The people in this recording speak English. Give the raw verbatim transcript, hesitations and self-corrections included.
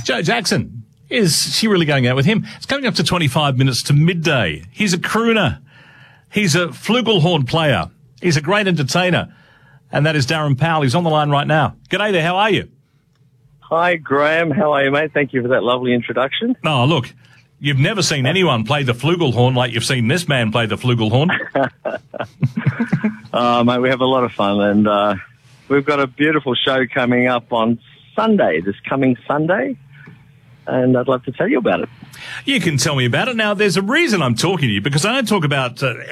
Joe Jackson, is she really going out with him? It's coming up to twenty-five minutes to midday. He's a crooner. He's a flugelhorn player. He's a great entertainer. And that is Darren Powell. He's on the line right now. G'day there. How are you? Hi, Graham. How are you, mate? Thank you for that lovely introduction. Oh, look, you've never seen anyone play the flugelhorn like you've seen this man play the flugelhorn. uh, mate, we have a lot of fun, and uh, we've got a beautiful show coming up on Sunday, this coming Sunday, and I'd love to tell you about it. You can tell me about it. Now, there's a reason I'm talking to you, because I don't talk about uh,